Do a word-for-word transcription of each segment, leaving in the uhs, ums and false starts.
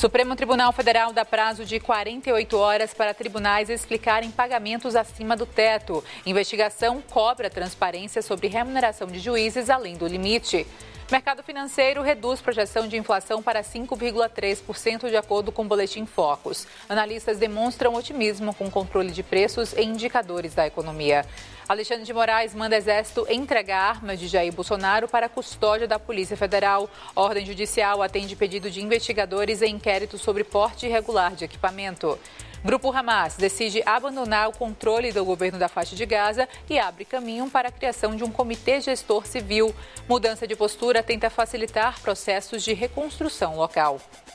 Supremo Tribunal Federal dá prazo de quarenta e oito horas para tribunais explicarem pagamentos acima do teto. Investigação cobra transparência sobre remuneração de juízes além do limite. Mercado financeiro reduz projeção de inflação para cinco vírgula três por cento de acordo com o Boletim Focus. Analistas demonstram otimismo com o controle de preços e indicadores da economia. Alexandre de Moraes manda Exército entregar armas de Jair Bolsonaro para a custódia da Polícia Federal. Ordem judicial atende pedido de investigadores em inquérito sobre porte irregular de equipamento. Grupo Hamas decide abandonar o controle do governo da faixa de Gaza e abre caminho para a criação de um comitê gestor civil. Mudança de postura tenta facilitar processos de reconstrução local.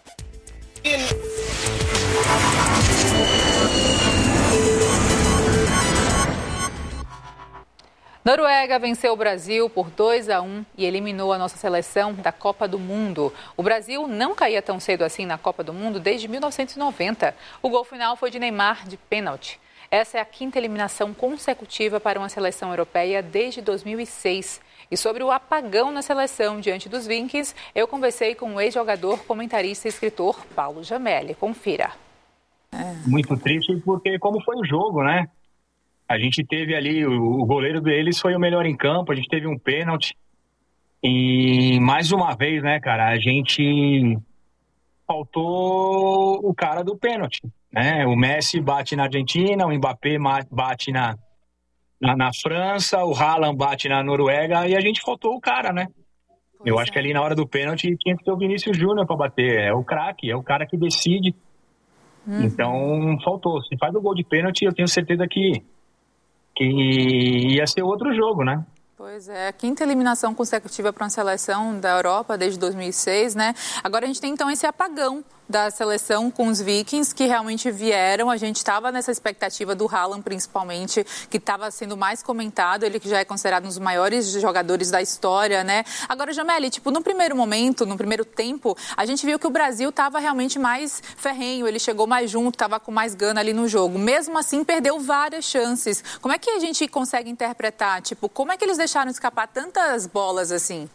Noruega venceu o Brasil por dois a um e eliminou a nossa seleção da Copa do Mundo. O Brasil não caía tão cedo assim na Copa do Mundo desde mil novecentos e noventa. O gol final foi de Neymar de pênalti. Essa é a quinta eliminação consecutiva para uma seleção europeia desde dois mil e seis. E sobre o apagão na seleção diante dos Vikings, eu conversei com o ex-jogador, comentarista e escritor Paulo Jamelli. Confira. Muito triste porque como foi o jogo, né? A gente teve ali, o, o goleiro deles foi o melhor em campo, a gente teve um pênalti. E mais uma vez, né, cara, a gente faltou o cara do pênalti, né? O Messi bate na Argentina, o Mbappé bate na, na, na França, o Haaland bate na Noruega e a gente faltou o cara, né? Pois Eu é. acho que ali na hora do pênalti tinha que ter o Vinícius Júnior para bater, é o craque, é o cara que decide. Uhum. Então, faltou. Se faz o gol de pênalti, eu tenho certeza que que ia ser outro jogo, né? Pois é, a quinta eliminação consecutiva para uma seleção da Europa desde dois mil e seis, né? Agora a gente tem então esse apagão da seleção com os Vikings que realmente vieram. A gente estava nessa expectativa do Haaland, principalmente, que estava sendo mais comentado, ele que já é considerado um dos maiores jogadores da história, né? Agora, Jamelli, tipo, no primeiro momento, no primeiro tempo, a gente viu que o Brasil estava realmente mais ferrenho, ele chegou mais junto, estava com mais gana ali no jogo. Mesmo assim, perdeu várias chances. Como é que a gente consegue interpretar? Tipo, como é que eles deixaram escapar tantas bolas assim?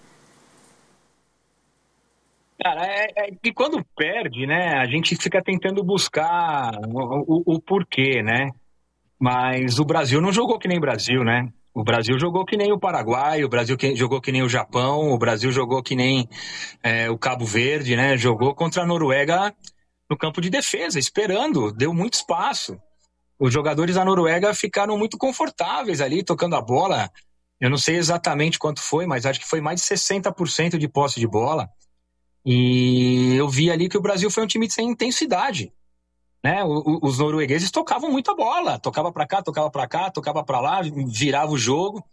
Cara, é, é que quando perde, né, a gente fica tentando buscar o, o, o porquê, né? Mas o Brasil não jogou que nem o Brasil, né? O Brasil jogou que nem o Paraguai, o Brasil que, jogou que nem o Japão, o Brasil jogou que nem é, o Cabo Verde, né? Jogou contra a Noruega no campo de defesa, esperando, deu muito espaço. Os jogadores da Noruega ficaram muito confortáveis ali, tocando a bola. Eu não sei exatamente quanto foi, mas acho que foi mais de sessenta por cento de posse de bola. E eu vi ali que o Brasil foi um time sem intensidade, né? Os noruegueses tocavam muita bola, tocava para cá, tocava para cá, tocava para lá, virava o jogo.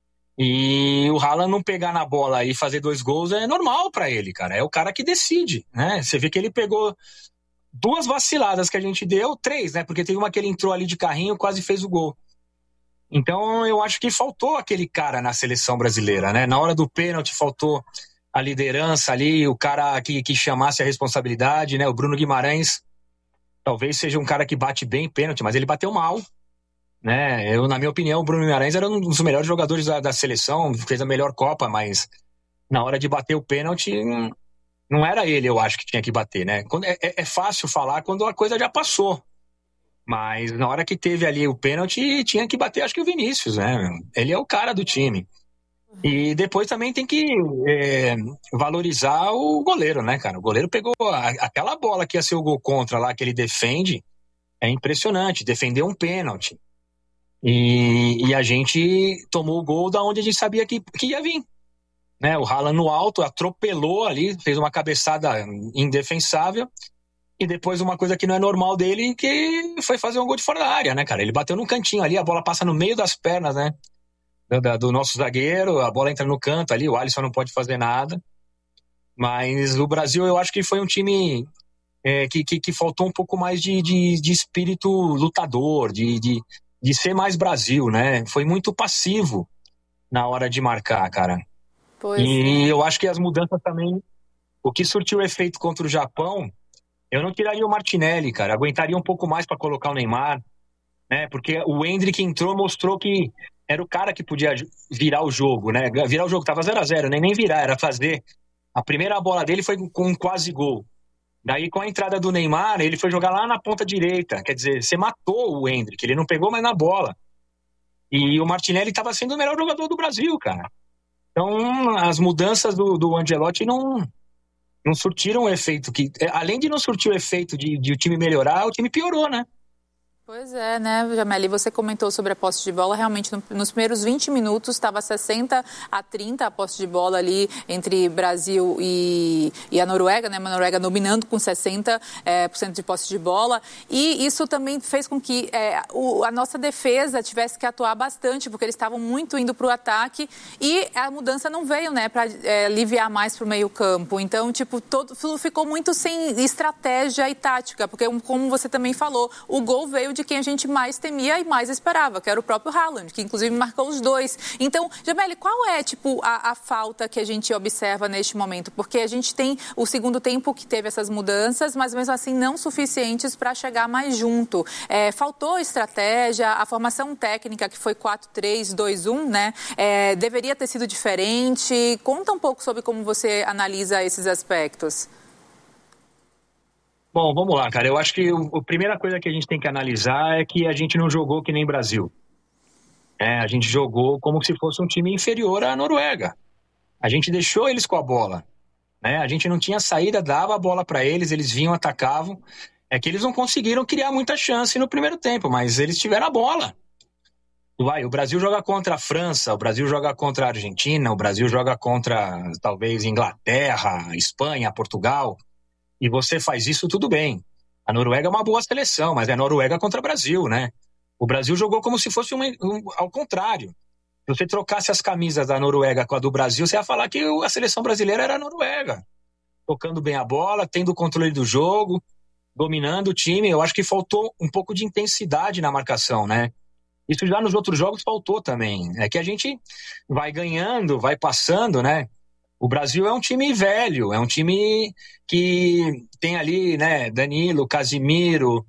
E o Haaland não pegar na bola e fazer dois gols é normal para ele, cara. É o cara que decide, né? Você vê que ele pegou duas vaciladas que a gente deu, três, né? Porque teve uma que ele entrou ali de carrinho, quase fez o gol. Então eu acho que faltou aquele cara na seleção brasileira, né? Na hora do pênalti faltou a liderança ali, o cara que, que chamasse a responsabilidade, né? O Bruno Guimarães talvez seja um cara que bate bem pênalti, mas ele bateu mal, né? Eu, na minha opinião, o Bruno Guimarães era um dos melhores jogadores da, da seleção, fez a melhor Copa, mas na hora de bater o pênalti, não, não era ele, eu acho, que tinha que bater, né? Quando, é, é fácil falar quando a coisa já passou, mas na hora que teve ali o pênalti, tinha que bater, acho que o Vinícius, né? Ele é o cara do time. E depois também tem que é, valorizar o goleiro, né, cara? O goleiro pegou a, aquela bola que ia ser o gol contra lá, que ele defende, é impressionante, defendeu um pênalti. E, e a gente tomou o gol da onde a gente sabia que, que ia vir. Né? O Haaland no alto, atropelou ali, fez uma cabeçada indefensável. E depois uma coisa que não é normal dele, que foi fazer um gol de fora da área, né, cara? Ele bateu num cantinho ali, a bola passa no meio das pernas, né? Do, do nosso zagueiro, a bola entra no canto ali, o Alisson não pode fazer nada. Mas o Brasil, eu acho que foi um time é, que, que, que faltou um pouco mais de, de, de espírito lutador, de, de, de ser mais Brasil, né? Foi muito passivo na hora de marcar, cara. Pois e é. Eu acho que as mudanças também, o que surtiu efeito contra o Japão, eu não tiraria o Martinelli, cara. Aguentaria um pouco mais para colocar o Neymar, né? Porque o Endrick entrou, mostrou que era o cara que podia virar o jogo, né? Virar o jogo, tava zero a zero, nem, nem virar, era fazer. A primeira bola dele foi com um quase gol. Daí, com a entrada do Neymar, ele foi jogar lá na ponta direita. Quer dizer, você matou o Endrick, ele não pegou mais na bola. E o Martinelli estava sendo o melhor jogador do Brasil, cara. Então, as mudanças do, do Ancelotti não, não surtiram o efeito. Que, além de não surtir o efeito de, de o time melhorar, o time piorou, né? Pois é, né, Jameli? Você comentou sobre a posse de bola. Realmente, no, nos primeiros vinte minutos, estava sessenta a trinta a posse de bola ali entre Brasil e, e a Noruega, né? A Noruega dominando com sessenta por cento de posse de bola. E isso também fez com que é, o, a nossa defesa tivesse que atuar bastante, porque eles estavam muito indo para o ataque e a mudança não veio, né, para é, aliviar mais para o meio campo. Então, tipo, todo, ficou muito sem estratégia e tática, porque, como você também falou, o gol veio de quem a gente mais temia e mais esperava, que era o próprio Haaland, que inclusive marcou os dois. Então, Jameli, qual é, tipo, a, a falta que a gente observa neste momento? Porque a gente tem o segundo tempo que teve essas mudanças, mas mesmo assim não suficientes para chegar mais junto. É, faltou estratégia, a formação técnica, que foi quatro três dois um, né? É, deveria ter sido diferente. Conta um pouco sobre como você analisa esses aspectos. Bom, vamos lá, cara. Eu acho que o, a primeira coisa que a gente tem que analisar é que a gente não jogou que nem Brasil. É, a gente jogou como se fosse um time inferior à Noruega. A gente deixou eles com a bola. Né? A gente não tinha saída, dava a bola para eles, eles vinham, atacavam. É que eles não conseguiram criar muita chance no primeiro tempo, mas eles tiveram a bola. Vai, o Brasil joga contra a França, o Brasil joga contra a Argentina, o Brasil joga contra, talvez, Inglaterra, Espanha, Portugal. E você faz isso, tudo bem. A Noruega é uma boa seleção, mas é Noruega contra o Brasil, né? O Brasil jogou como se fosse uma, um, ao contrário. Se você trocasse as camisas da Noruega com a do Brasil, você ia falar que a seleção brasileira era a Noruega. Tocando bem a bola, tendo o controle do jogo, dominando o time. Eu acho que faltou um pouco de intensidade na marcação, né? Isso já nos outros jogos faltou também. É que a gente vai ganhando, vai passando, né? O Brasil é um time velho, é um time que tem ali, né, Danilo, Casimiro,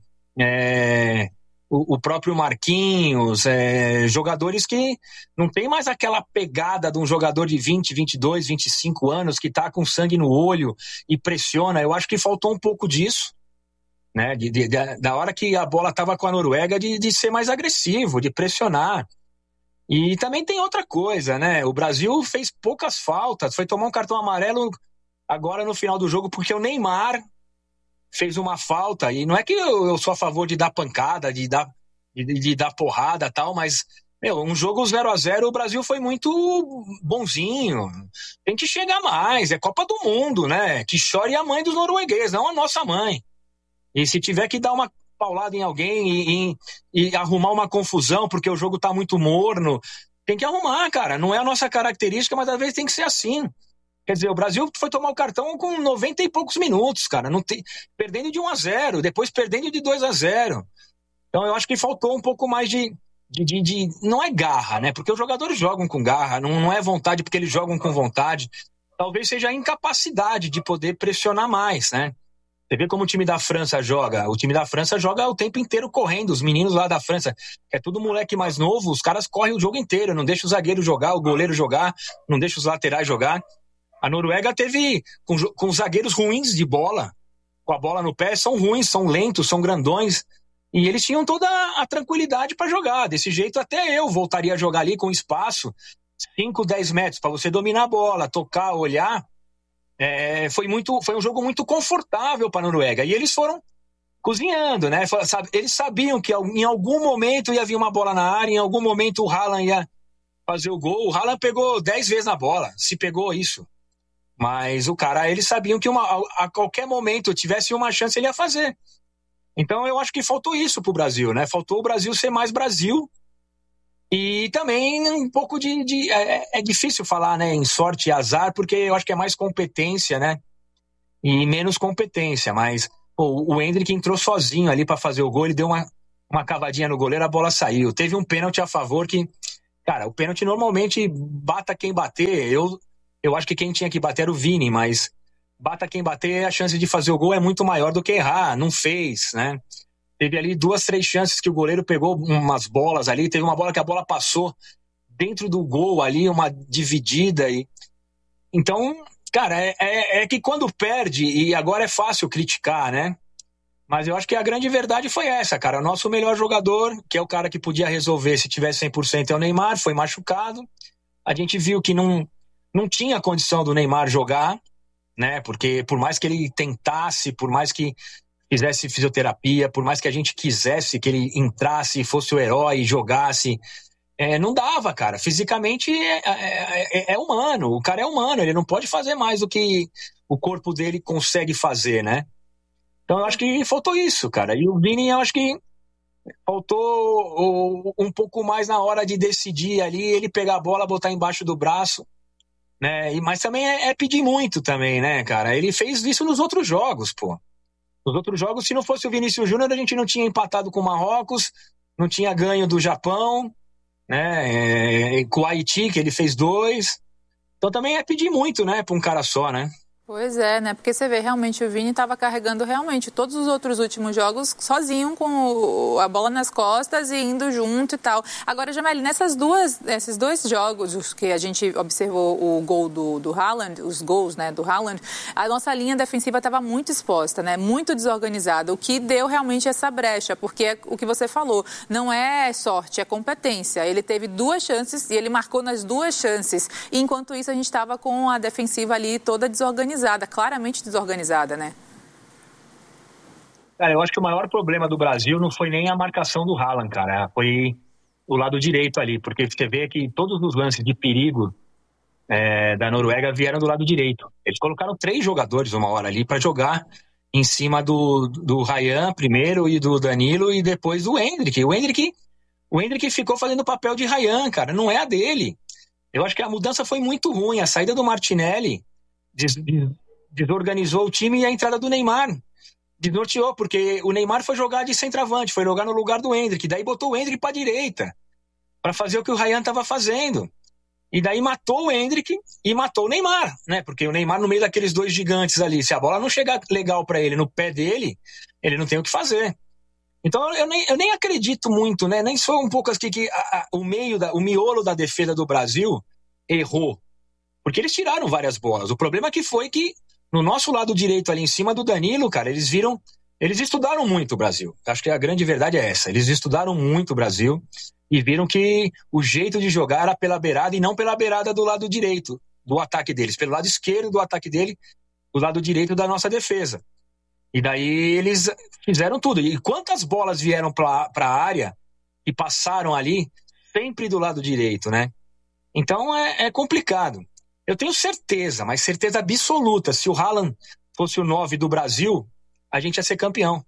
é, o, o próprio Marquinhos, é, jogadores que não tem mais aquela pegada de um jogador de vinte, vinte e dois, vinte e cinco anos que está com sangue no olho e pressiona. Eu acho que faltou um pouco disso, né, de, de, de, da hora que a bola estava com a Noruega, de, de ser mais agressivo, de pressionar. E também tem outra coisa, né? O Brasil fez poucas faltas, foi tomar um cartão amarelo agora no final do jogo porque o Neymar fez uma falta. E não é que eu, eu sou a favor de dar pancada, de dar, de, de dar porrada e tal, mas, meu, um jogo zero a zero, o Brasil foi muito bonzinho. Tem que chegar mais, é Copa do Mundo, né? Que chore a mãe dos noruegueses, não a nossa mãe. E se tiver que dar uma paulada em alguém e, e, e arrumar uma confusão porque o jogo tá muito morno, tem que arrumar, cara. Não é a nossa característica, mas às vezes tem que ser assim. Quer dizer, o Brasil foi tomar o cartão com noventa e poucos minutos, cara, não tem, perdendo de um a zero, depois perdendo de dois a zero. Então eu acho que faltou um pouco mais de, de, de, de... Não é garra, né? Porque os jogadores jogam com garra, não, não é vontade porque eles jogam com vontade. Talvez seja a incapacidade de poder pressionar mais, né? Você vê como o time da França joga. O time da França joga o tempo inteiro correndo. Os meninos lá da França, que é tudo moleque mais novo, os caras correm o jogo inteiro. Não deixa o zagueiro jogar, o goleiro jogar, não deixa os laterais jogar. A Noruega teve com, com os zagueiros ruins de bola, com a bola no pé, são ruins, são lentos, são grandões. E eles tinham toda a tranquilidade para jogar. Desse jeito até eu voltaria a jogar ali com espaço, cinco, dez metros, para você dominar a bola, tocar, olhar. É, foi, muito, foi um jogo muito confortável para a Noruega. E eles foram cozinhando, né? Eles sabiam que em algum momento ia vir uma bola na área, em algum momento o Haaland ia fazer o gol. O Haaland pegou dez vezes na bola, se pegou isso. Mas o cara, eles sabiam que uma, a qualquer momento tivesse uma chance, ele ia fazer. Então eu acho que faltou isso pro Brasil, né? Faltou o Brasil ser mais Brasil. E também um pouco de... de é, é difícil falar, né, em sorte e azar, porque eu acho que é mais competência, né? E menos competência. Mas pô, o Endrick entrou sozinho ali para fazer o gol, ele deu uma, uma cavadinha no goleiro, a bola saiu. Teve um pênalti a favor que... Cara, o pênalti normalmente bata quem bater. Eu, eu acho que quem tinha que bater era o Vini, mas bata quem bater, a chance de fazer o gol é muito maior do que errar. Não fez, né? Teve ali duas, três chances que o goleiro pegou umas bolas ali. Teve uma bola que a bola passou dentro do gol ali, uma dividida. E... Então, Cara, é, é, é que quando perde, e agora é fácil criticar, né? Mas eu acho que a grande verdade foi essa, cara. O nosso melhor jogador, que é o cara que podia resolver se tivesse cem por cento, é o Neymar, foi machucado. A gente viu que não, não tinha condição do Neymar jogar, né? Porque por mais que ele tentasse, por mais que fizesse fisioterapia, por mais que a gente quisesse que ele entrasse, fosse o herói e jogasse, é, não dava, cara. Fisicamente é, é, é, é humano, o cara é humano, ele não pode fazer mais do que o corpo dele consegue fazer, né? Então eu acho que faltou isso, cara. E o Vini, eu acho que faltou um pouco mais na hora de decidir ali, ele pegar a bola, botar embaixo do braço, né? E, mas também é, é pedir muito também, né, cara? Ele fez isso nos outros jogos, pô. Nos outros jogos, se não fosse o Vinícius Júnior, a gente não tinha empatado com o Marrocos, não tinha ganho do Japão, né? É, com o Haiti, que ele fez dois. Então também é pedir muito, né, para um cara só, né? Pois é, né? Porque você vê, realmente o Vini estava carregando realmente todos os outros últimos jogos sozinho com o, a bola nas costas e indo junto e tal. Agora, Jameli, nessas duas, esses dois jogos os que a gente observou o gol do, do Haaland, os gols, né, do Haaland, a nossa linha defensiva estava muito exposta, né? Muito desorganizada, o que deu realmente essa brecha, porque é o que você falou, não é sorte, é competência. Ele teve duas chances e ele marcou nas duas chances. E, enquanto isso, a gente estava com a defensiva ali toda desorganizada. Claramente desorganizada, né? Cara, eu acho que o maior problema do Brasil não foi nem a marcação do Haaland, cara. Foi o lado direito ali, porque você vê que todos os lances de perigo é, da Noruega vieram do lado direito. Eles colocaram três jogadores uma hora ali para jogar em cima do, do Ryan primeiro e do Danilo e depois do Endrick. O Endrick, o Endrick ficou fazendo o papel de Ryan, cara. Não é a dele. Eu acho que a mudança foi muito ruim. A saída do Martinelli Des, des, desorganizou o time e a entrada do Neymar desnorteou, porque o Neymar foi jogar de centroavante, foi jogar no lugar do Endrick, daí botou o Endrick para direita para fazer o que o Ryan estava fazendo, e daí matou o Endrick e matou o Neymar, né? Porque o Neymar no meio daqueles dois gigantes ali, se a bola não chegar legal para ele no pé dele, ele não tem o que fazer. Então eu nem, eu nem acredito muito, né? Nem sou um pouco assim que a, a, o meio da, o miolo da defesa do Brasil errou. Porque eles tiraram várias bolas. O problema que foi que no nosso lado direito ali em cima do Danilo, cara, eles viram, eles estudaram muito o Brasil. Acho que a grande verdade é essa. Eles estudaram muito o Brasil e viram que o jeito de jogar era pela beirada e não pela beirada do lado direito do ataque deles, pelo lado esquerdo do ataque dele, do lado direito da nossa defesa. E daí eles fizeram tudo. E quantas bolas vieram para a área e passaram ali sempre do lado direito, né? Então é, é complicado. Eu tenho certeza, mas certeza absoluta, se o Haaland fosse o nove do Brasil, a gente ia ser campeão.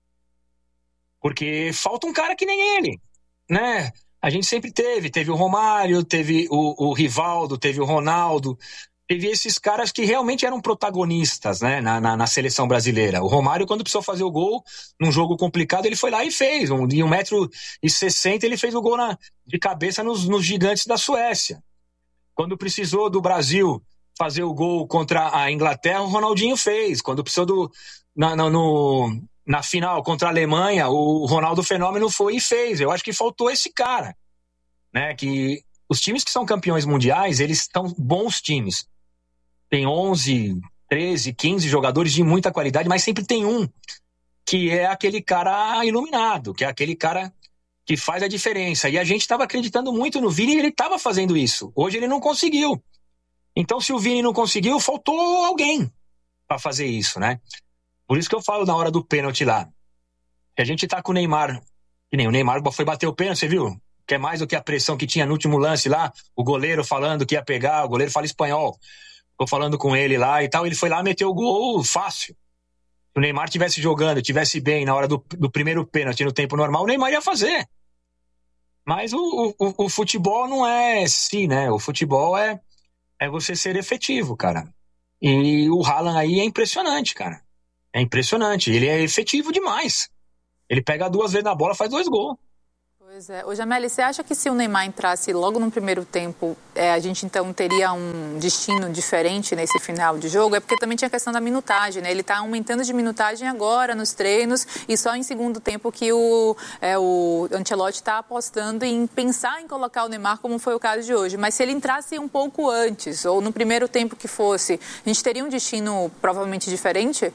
Porque falta um cara que nem ele, né? A gente sempre teve, teve o Romário, teve o, o Rivaldo, teve o Ronaldo, teve esses caras que realmente eram protagonistas, né, na, na, na seleção brasileira. O Romário, quando precisou fazer o gol, num jogo complicado, ele foi lá e fez. Um, de um metro e sessenta, ele fez o gol na, de cabeça nos, nos gigantes da Suécia. Quando precisou do Brasil fazer o gol contra a Inglaterra, o Ronaldinho fez. Quando precisou do, na, na, no, na final contra a Alemanha, o Ronaldo Fenômeno foi e fez. Eu acho que faltou esse cara, né? Que os times que são campeões mundiais, eles estão bons times. Tem onze, treze, quinze jogadores de muita qualidade, mas sempre tem um que é aquele cara iluminado, que é aquele cara que faz a diferença. E a gente estava acreditando muito no Vini e ele estava fazendo isso. Hoje ele não conseguiu. Então, se o Vini não conseguiu, faltou alguém para fazer isso, né? Por isso que eu falo na hora do pênalti lá. Que a gente tá com o Neymar, que nem o Neymar foi bater o pênalti, você viu? Que é mais do que a pressão que tinha no último lance lá, o goleiro falando que ia pegar, o goleiro fala espanhol. Tô falando com ele lá e tal, ele foi lá e meteu o gol fácil. Se o Neymar tivesse jogando, tivesse bem na hora do, do primeiro pênalti no tempo normal, o Neymar ia fazer. Mas o, o, o futebol não é si, né? O futebol é, é você ser efetivo, cara. E o Haaland aí é impressionante, cara. É impressionante. Ele é efetivo demais. Ele pega duas vezes na bola, faz dois gols. Pois é. Ô, Jameli, você acha que se o Neymar entrasse logo no primeiro tempo, é, a gente então teria um destino diferente nesse final de jogo? É porque também tinha a questão da minutagem, né? Ele está aumentando de minutagem agora nos treinos e só em segundo tempo que o, é, o Ancelotti está apostando em pensar em colocar o Neymar, como foi o caso de hoje. Mas se ele entrasse um pouco antes, ou no primeiro tempo que fosse, a gente teria um destino provavelmente diferente?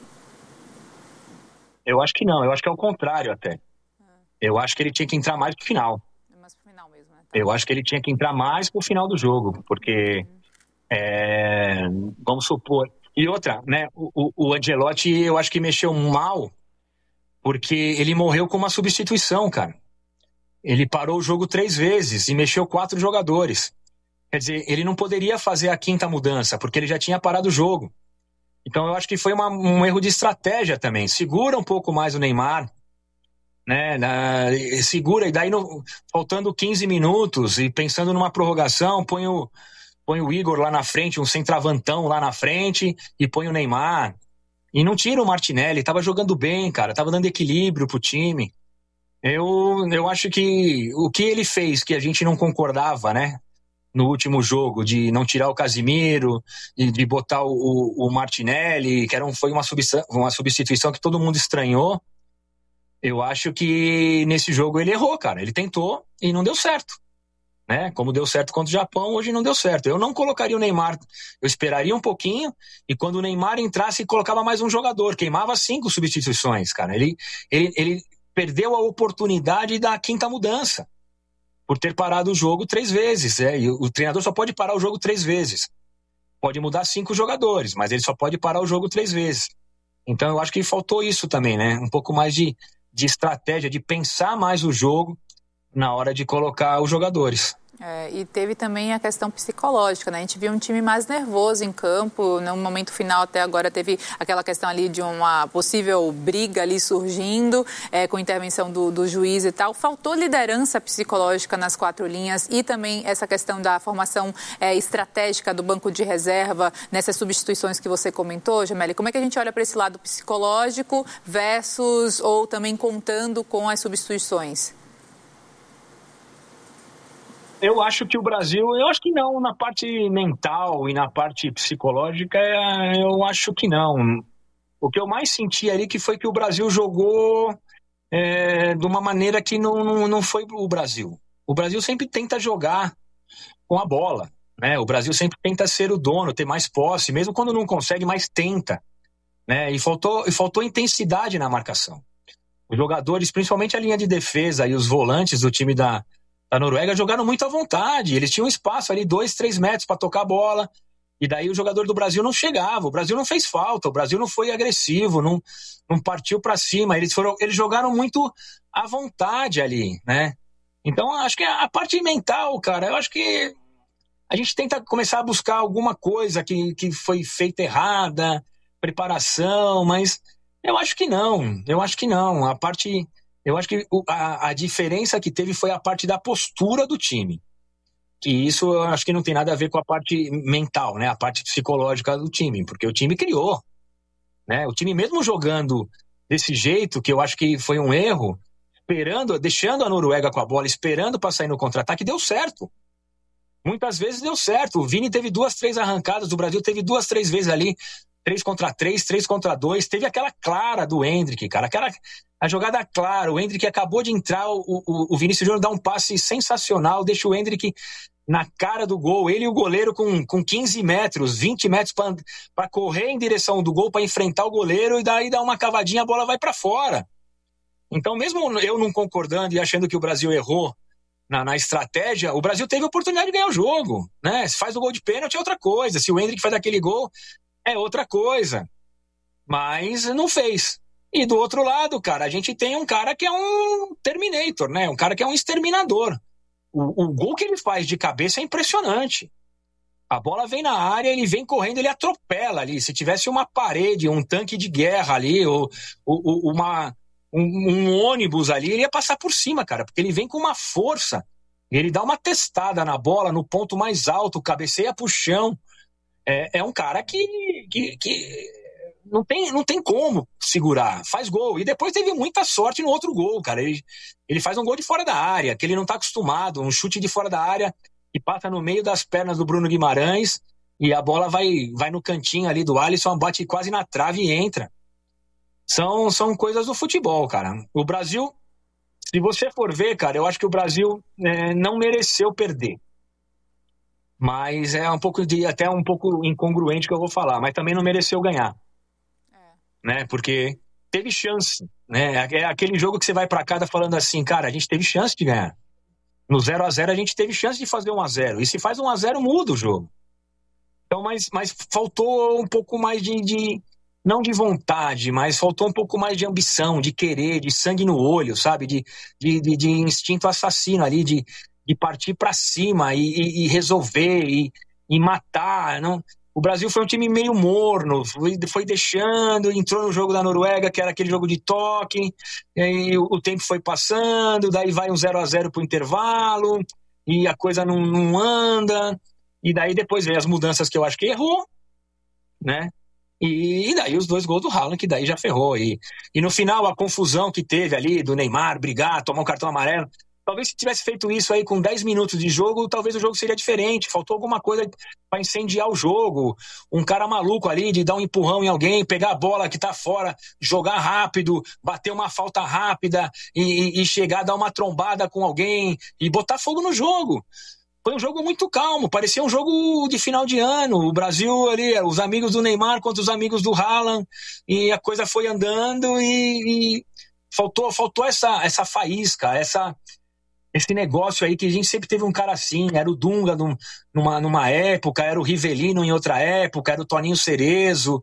Eu acho que não, eu acho que é o contrário até. Eu acho que ele tinha que entrar mais pro final. Mais pro final mesmo, né? Tá. Eu acho que ele tinha que entrar mais pro final do jogo, porque, uhum. é, vamos supor... E outra, né, o, o Ancelotti eu acho que mexeu mal, porque ele morreu com uma substituição, cara. Ele parou o jogo três vezes e mexeu quatro jogadores. Quer dizer, ele não poderia fazer a quinta mudança, porque ele já tinha parado o jogo. Então eu acho que foi uma, um erro de estratégia também. Segura um pouco mais o Neymar, né, na, segura, e daí no, faltando quinze minutos e pensando numa prorrogação, põe o, põe o Igor lá na frente, um centravantão lá na frente e põe o Neymar. E não tira o Martinelli, tava jogando bem, cara, tava dando equilíbrio pro time. Eu, eu acho que o que ele fez, que a gente não concordava, né, no último jogo, de não tirar o Casimiro, de, de botar o, o Martinelli, que era um, foi uma, substitu- uma substituição que todo mundo estranhou. Eu acho que nesse jogo ele errou, cara. Ele tentou e não deu certo, né? Como deu certo contra o Japão, hoje não deu certo. Eu não colocaria o Neymar, eu esperaria um pouquinho e quando o Neymar entrasse, colocava mais um jogador. Queimava cinco substituições, cara. Ele, ele, ele perdeu a oportunidade da quinta mudança por ter parado o jogo três vezes. É? E o treinador só pode parar o jogo três vezes. Pode mudar cinco jogadores, mas ele só pode parar o jogo três vezes. Então eu acho que faltou isso também, né? Um pouco mais de de estratégia, de pensar mais o jogo na hora de colocar os jogadores. É, e teve também a questão psicológica, né? A gente viu um time mais nervoso em campo, no momento final até agora teve aquela questão ali de uma possível briga ali surgindo, é, com intervenção do, do juiz e tal. Faltou liderança psicológica nas quatro linhas e também essa questão da formação é, estratégica do banco de reserva nessas substituições que você comentou, Jameli. Como é que a gente olha para esse lado psicológico versus ou também contando com as substituições? Eu acho que o Brasil, eu acho que não, na parte mental e na parte psicológica, eu acho que não. O que eu mais senti ali que foi que o Brasil jogou é, de uma maneira que não, não, não foi o Brasil. O Brasil sempre tenta jogar com a bola, né? O Brasil sempre tenta ser o dono, ter mais posse, mesmo quando não consegue, mas tenta, né? E faltou, e faltou intensidade na marcação. Os jogadores, principalmente a linha de defesa e os volantes do time da A Noruega jogaram muito à vontade, eles tinham espaço ali, dois, três metros para tocar a bola, e daí o jogador do Brasil não chegava, o Brasil não fez falta, o Brasil não foi agressivo, não, não partiu para cima, eles, foram, eles jogaram muito à vontade ali, né? Então, acho que a parte mental, cara, eu acho que a gente tenta começar a buscar alguma coisa que, que foi feita errada, preparação, mas eu acho que não, eu acho que não, a parte... Eu acho que a, a diferença que teve foi a parte da postura do time. E isso eu acho que não tem nada a ver com a parte mental, né? A parte psicológica do time, porque o time criou, né? O time mesmo jogando desse jeito, que eu acho que foi um erro, esperando, deixando a Noruega com a bola, esperando para sair no contra-ataque, deu certo. Muitas vezes deu certo. O Vini teve duas, três arrancadas, o Brasil teve duas, três vezes ali, três contra três, três contra dois. Teve aquela clara do Endrick, cara, aquela... A jogada clara, o Endrick acabou de entrar, o, o, o Vinícius Júnior dá um passe sensacional, deixa o Endrick na cara do gol, ele e o goleiro com, com quinze metros, vinte metros para correr em direção do gol, para enfrentar o goleiro, e daí dá uma cavadinha, a bola vai para fora. Então, mesmo eu não concordando e achando que o Brasil errou na, na estratégia, o Brasil teve a oportunidade de ganhar o jogo, né? Se faz o gol de pênalti é outra coisa, se o Endrick faz aquele gol é outra coisa, mas não fez. E do outro lado, cara, a gente tem um cara que é um Terminator, né? Um cara que é um exterminador. O, o gol que ele faz de cabeça é impressionante. A bola vem na área, ele vem correndo, ele atropela ali. Se tivesse uma parede, um tanque de guerra ali, ou, ou uma, um, um ônibus ali, ele ia passar por cima, cara, porque ele vem com uma força. Ele dá uma testada na bola, no ponto mais alto, cabeceia pro chão. É, é um cara que... que, que não tem, não tem como segurar, faz gol. E depois teve muita sorte no outro gol, cara. Ele, ele faz um gol de fora da área, que ele não tá acostumado, um chute de fora da área que passa no meio das pernas do Bruno Guimarães e a bola vai, vai no cantinho ali do Alisson, bate quase na trave e entra. São, são coisas do futebol, cara. O Brasil, se você for ver, cara, eu acho que o Brasil é, não mereceu perder. Mas é um pouco de, até um pouco incongruente que eu vou falar, mas também não mereceu ganhar. É. Né? Porque teve chance, né? É aquele jogo que você vai pra casa falando assim, cara, a gente teve chance de ganhar. No zero a zero a gente teve chance de fazer um a zero. E se faz um a zero, muda o jogo. Então, mas, mas faltou um pouco mais de, de... não de vontade, mas faltou um pouco mais de ambição, de querer, de sangue no olho, sabe? De, de, de, de instinto assassino ali, de... de partir para cima e, e, e resolver e, e matar. Não? O Brasil foi um time meio morno, foi, foi deixando, entrou no jogo da Noruega, que era aquele jogo de toque, e aí o, o tempo foi passando, daí vai um zero a zero pro intervalo, e a coisa não, não anda, e daí depois vem as mudanças que eu acho que errou, né? E, e daí os dois gols do Haaland, que daí já ferrou. E, e no final, a confusão que teve ali do Neymar brigar, tomar um cartão amarelo. Talvez se tivesse feito isso aí com dez minutos de jogo, talvez o jogo seria diferente. Faltou alguma coisa para incendiar o jogo. Um cara maluco ali de dar um empurrão em alguém, pegar a bola que tá fora, jogar rápido, bater uma falta rápida e, e chegar a dar uma trombada com alguém e botar fogo no jogo. Foi um jogo muito calmo, parecia um jogo de final de ano. O Brasil ali, os amigos do Neymar contra os amigos do Haaland, e a coisa foi andando e, e faltou, faltou essa, essa faísca, essa... esse negócio aí que a gente sempre teve um cara assim, era o Dunga numa, numa época, era o Rivelino em outra época, era o Toninho Cerezo,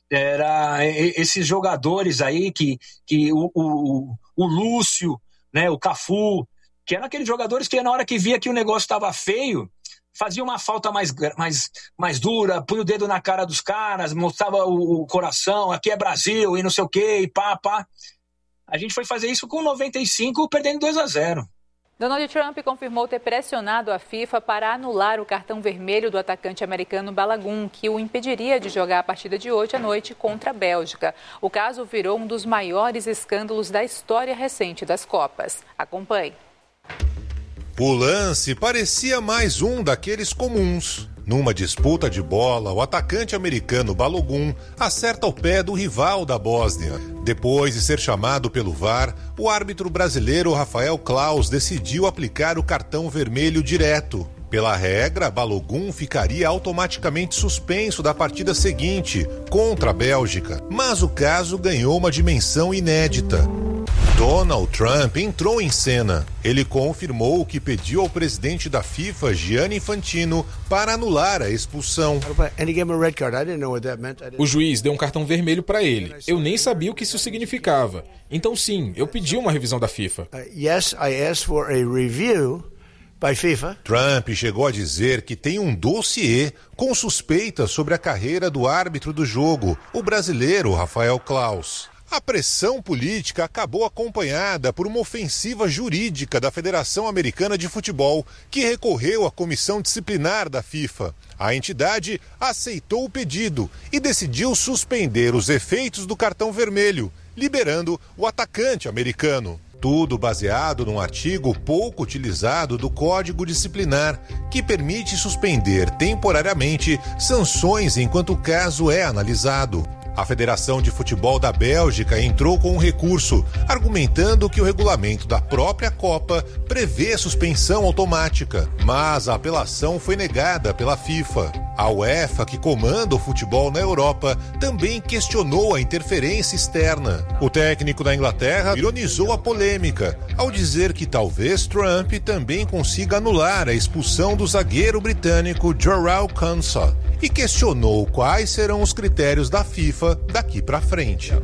era esses jogadores aí que, que o, o, o Lúcio, né, o Cafu, que eram aqueles jogadores que na hora que via que o negócio estava feio, fazia uma falta mais, mais, mais dura, punha o dedo na cara dos caras, mostrava o, o coração, aqui é Brasil e não sei o quê, e pá, pá. A gente foi fazer isso com noventa e cinco, perdendo dois a zero. Donald Trump confirmou ter pressionado a FIFA para anular o cartão vermelho do atacante americano Balogun, que o impediria de jogar a partida de hoje à noite contra a Bélgica. O caso virou um dos maiores escândalos da história recente das Copas. Acompanhe. O lance parecia mais um daqueles comuns. Numa disputa de bola, o atacante americano Balogun acerta o pé do rival da Bósnia. Depois de ser chamado pelo V A R, o árbitro brasileiro Rafael Claus decidiu aplicar o cartão vermelho direto. Pela regra, Balogun ficaria automaticamente suspenso da partida seguinte, contra a Bélgica. Mas o caso ganhou uma dimensão inédita. Donald Trump entrou em cena. Ele confirmou que pediu ao presidente da FIFA, Gianni Infantino, para anular a expulsão. O juiz deu um cartão vermelho para ele. Eu nem sabia o que isso significava. Então sim, eu pedi uma revisão da FIFA. Yes, I asked for a review by FIFA. Trump chegou a dizer que tem um dossiê com suspeitas sobre a carreira do árbitro do jogo, o brasileiro Rafael Claus. A pressão política acabou acompanhada por uma ofensiva jurídica da Federação Americana de Futebol, que recorreu à comissão disciplinar da FIFA. A entidade aceitou o pedido e decidiu suspender os efeitos do cartão vermelho, liberando o atacante americano. Tudo baseado num artigo pouco utilizado do Código Disciplinar, que permite suspender temporariamente sanções enquanto o caso é analisado. A Federação de Futebol da Bélgica entrou com um recurso, argumentando que o regulamento da própria Copa prevê suspensão automática, mas a apelação foi negada pela FIFA. A UEFA, que comanda o futebol na Europa, também questionou a interferência externa. O técnico da Inglaterra ironizou a polêmica, ao dizer que talvez Trump também consiga anular a expulsão do zagueiro britânico Jarrell Quansah, e questionou quais serão os critérios da FIFA daqui para frente.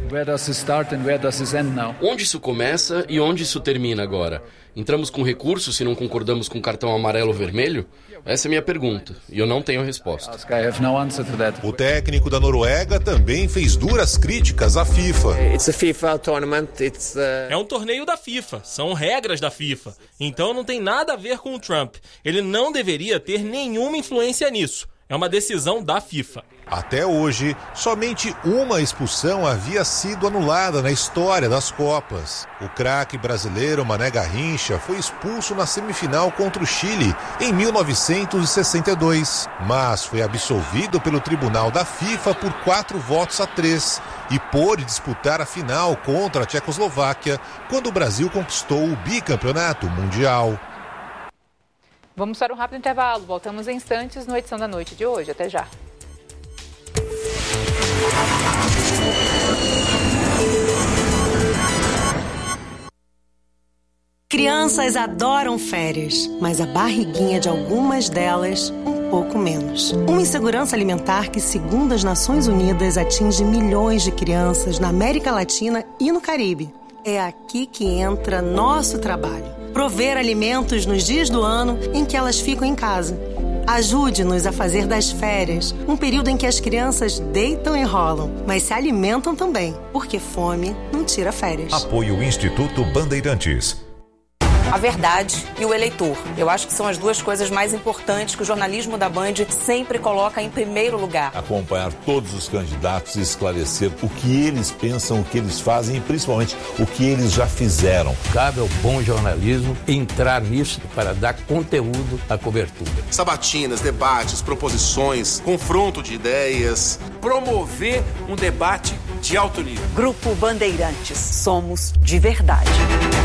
Onde isso começa e onde isso termina agora? Entramos com recurso se não concordamos com o cartão amarelo ou vermelho? Essa é a minha pergunta, e eu não tenho resposta. O técnico da Noruega também fez duras críticas à FIFA. É um torneio da FIFA, são regras da FIFA. Então não tem nada a ver com o Trump. Ele não deveria ter nenhuma influência nisso. É uma decisão da FIFA. Até hoje, somente uma expulsão havia sido anulada na história das Copas. O craque brasileiro Mané Garrincha foi expulso na semifinal contra o Chile em mil novecentos e sessenta e dois, mas foi absolvido pelo Tribunal da FIFA por quatro votos a três e pôde disputar a final contra a Tchecoslováquia quando o Brasil conquistou o bicampeonato mundial. Vamos para um rápido intervalo. Voltamos em instantes no Edição da Noite de hoje. Até já. Crianças adoram férias, mas a barriguinha de algumas delas um pouco menos. Uma insegurança alimentar que, segundo as Nações Unidas, atinge milhões de crianças na América Latina e no Caribe. É aqui que entra nosso trabalho. Prover alimentos nos dias do ano em que elas ficam em casa. Ajude-nos a fazer das férias um período em que as crianças deitam e rolam, mas se alimentam também, porque fome não tira férias. Apoio Instituto Bandeirantes. A verdade e o eleitor. Eu acho que são as duas coisas mais importantes que o jornalismo da Band sempre coloca em primeiro lugar. Acompanhar todos os candidatos e esclarecer o que eles pensam, o que eles fazem e principalmente o que eles já fizeram. Cabe ao bom jornalismo entrar nisso para dar conteúdo à cobertura. Sabatinas, debates, proposições, confronto de ideias. Promover um debate de alto nível. Grupo Bandeirantes. Somos de verdade.